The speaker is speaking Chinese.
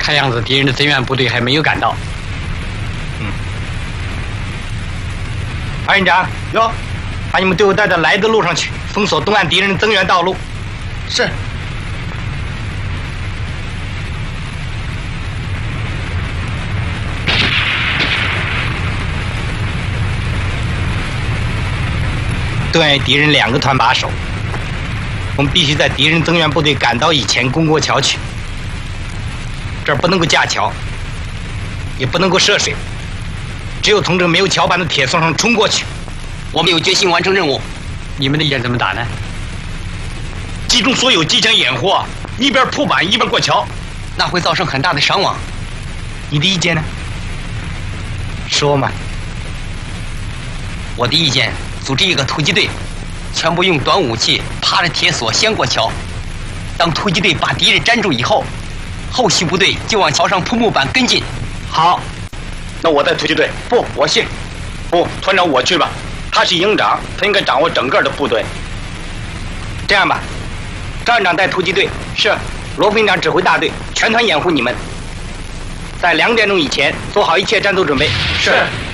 看样子敌人的增援部队还没有赶到。 二营长，哟，把你们队伍带到来的路上去，封锁东岸敌人的增援道路。 是。 东岸敌人2个团把守，我们必须在敌人增援部队赶到以前攻过桥去。这儿不能够架桥，也不能够涉水，只有从这没有桥板的铁桩上冲过去。 我们有决心完成任务。 你们的意见怎么打呢？ 集中所有机枪掩护，一边铺板一边过桥， 那会造成很大的伤亡。 你的意见呢？说嘛。 我的意见，组织一个突击队，全部用短武器爬着铁索先过桥。当突击队把敌人粘住以后，后续部队就往桥上铺木板跟进。 好，那我带突击队。不，我信。不，团长我去吧。他是营长，他应该掌握整个的部队。这样吧，赵营长带突击队，是罗副营长指挥大队，全团掩护你们。在2点钟以前做好一切战斗准备。 是。